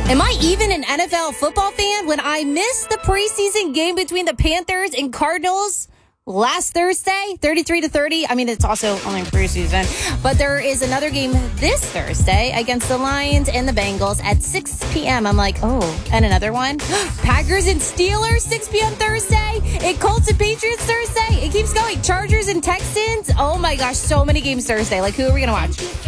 Am I even an NFL football fan when I missed the preseason game between the Panthers and Cardinals last Thursday, 33-30? I mean, it's also only preseason, but there is another game this Thursday against the Lions and the Bengals at 6 p.m. I'm like, oh, and another one? Packers and Steelers, 6 p.m. Thursday, and Colts and Patriots Thursday. It keeps going. Chargers and Texans. Oh my gosh, so many games Thursday. Like, who are we going to watch?